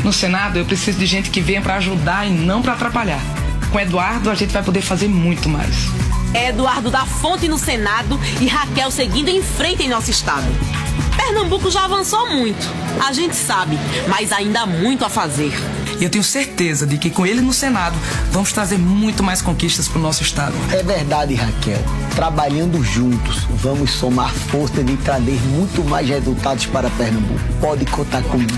No Senado, eu preciso de gente que venha para ajudar e não para atrapalhar. Com Eduardo, a gente vai poder fazer muito mais. É Eduardo da Fonte no Senado e Raquel seguindo em frente em nosso estado. Pernambuco já avançou muito, a gente sabe, mas ainda há muito a fazer. E eu tenho certeza de que com ele no Senado, vamos trazer muito mais conquistas para o nosso estado. É verdade, Raquel. Trabalhando juntos, vamos somar força de trazer muito mais resultados para Pernambuco. Pode contar comigo.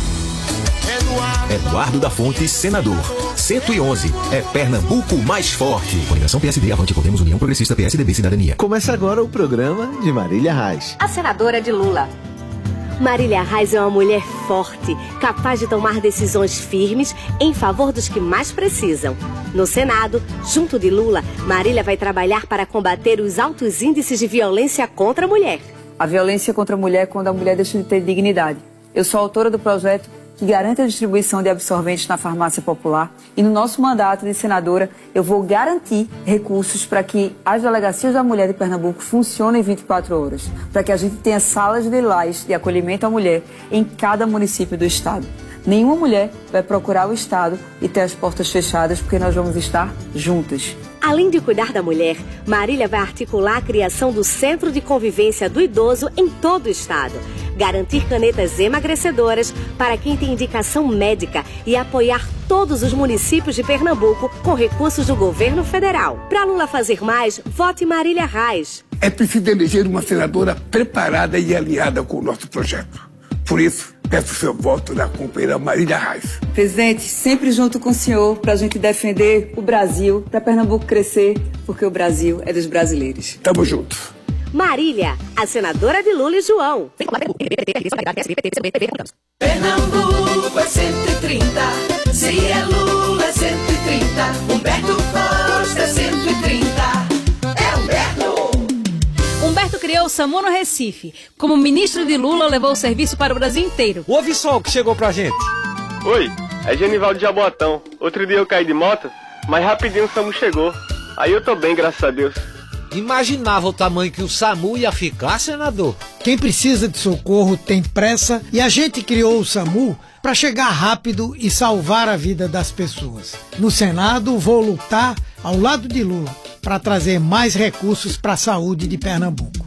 Eduardo da Fonte, senador. 111. É Pernambuco mais forte. Coligação PSD, Avante, Podemos, União Progressista, PSDB, Cidadania. Começa agora o programa de Marília Reis. A senadora de Lula. Marília Reis é uma mulher forte, capaz de tomar decisões firmes em favor dos que mais precisam. No Senado, junto de Lula, Marília vai trabalhar para combater os altos índices de violência contra a mulher. A violência contra a mulher é quando a mulher deixa de ter dignidade. Eu sou autora do projeto que garante a distribuição de absorventes na farmácia popular e no nosso mandato de senadora eu vou garantir recursos para que as delegacias da mulher de Pernambuco funcionem 24 horas, para que a gente tenha salas de lais de acolhimento à mulher em cada município do estado. Nenhuma mulher vai procurar o estado e ter as portas fechadas porque nós vamos estar juntas. Além de cuidar da mulher, Marília vai articular a criação do Centro de Convivência do Idoso em todo o estado, garantir canetas emagrecedoras para quem tem indicação médica e apoiar todos os municípios de Pernambuco com recursos do governo federal. Para Lula fazer mais, vote Marília Reis. É preciso eleger uma senadora preparada e alinhada com o nosso projeto. Por isso, peço seu voto na companheira Marília Reis. Presidente, sempre junto com o senhor para a gente defender o Brasil, para Pernambuco crescer, porque o Brasil é dos brasileiros. Tamo junto. Marília, a senadora de Lula e João. Pernambuco é 130, se é Lula é 130, Humberto Costa é 130, é Humberto. Humberto criou o SAMU no Recife. Como ministro de Lula, levou o serviço para o Brasil inteiro. Ouve só o que chegou pra gente. Oi, é Genivaldo Jabotão. Outro dia eu caí de moto, mas rapidinho o SAMU chegou. Aí eu tô bem, graças a Deus. Imaginava o tamanho que o SAMU ia ficar, senador? Quem precisa de socorro tem pressa e a gente criou o SAMU para chegar rápido e salvar a vida das pessoas. No Senado, vou lutar ao lado de Lula para trazer mais recursos para a saúde de Pernambuco.